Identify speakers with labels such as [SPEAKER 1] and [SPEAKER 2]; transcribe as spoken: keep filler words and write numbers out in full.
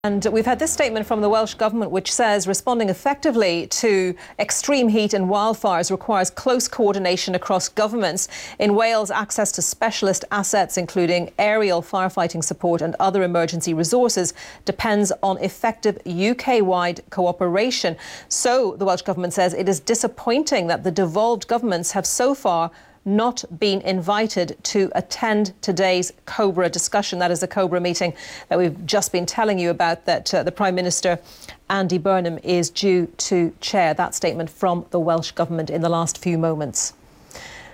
[SPEAKER 1] And we've had this statement from the Welsh Government which says responding effectively to extreme heat and wildfires requires close coordination across governments. In Wales, access to specialist assets, including aerial firefighting support and other emergency resources, depends on effective U K-wide cooperation. So the Welsh Government says it is disappointing that the devolved governments have so far not been invited to attend today's COBRA discussion. That is the COBRA meeting that we've just been telling you about, that uh, the Prime Minister, Andy Burnham, is due to chair. That statement from the Welsh Government in the last few moments.